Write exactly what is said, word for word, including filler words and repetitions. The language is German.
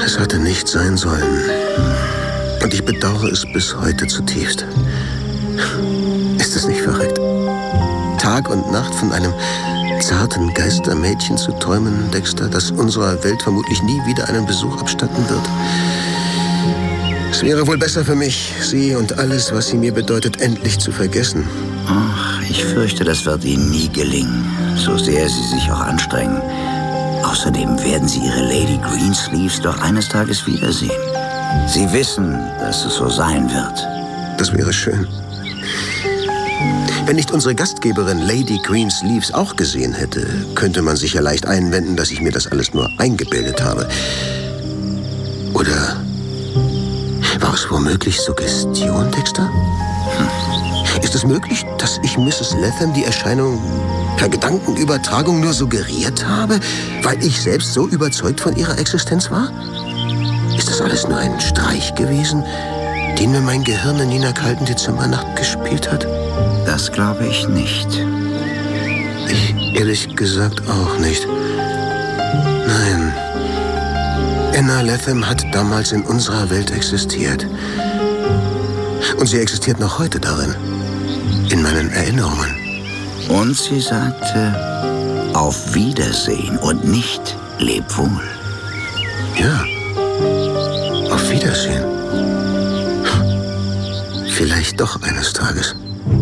Es hatte nicht sein sollen. Und ich bedauere es bis heute zutiefst. Ist es nicht verrückt? Tag und Nacht von einem zarten Geistermädchen zu träumen, Dexter, das unserer Welt vermutlich nie wieder einen Besuch abstatten wird. Es wäre wohl besser für mich, sie und alles, was sie mir bedeutet, endlich zu vergessen. Ach, ich fürchte, das wird Ihnen nie gelingen, so sehr Sie sich auch anstrengen. Außerdem werden Sie Ihre Lady Greensleeves doch eines Tages wiedersehen. Sie wissen, dass es so sein wird. Das wäre schön. Wenn nicht unsere Gastgeberin Lady Greensleeves auch gesehen hätte, könnte man sicher leicht einwenden, dass ich mir das alles nur eingebildet habe. Oder war es womöglich Suggestion, Dexter? Hm. Ist es möglich, dass ich Misses Latham die Erscheinung per Gedankenübertragung nur suggeriert habe, weil ich selbst so überzeugt von ihrer Existenz war? Ist das alles nur ein Streich gewesen, den mir mein Gehirn in jener kalten Dezembernacht gespielt hat? Das glaube ich nicht. Ich ehrlich gesagt auch nicht. Nein. Anna Latham hat damals in unserer Welt existiert. Und sie existiert noch heute darin. In meinen Erinnerungen. Und sie sagte, auf Wiedersehen und nicht leb wohl. Ja. Auf Wiedersehen. Vielleicht doch eines Tages.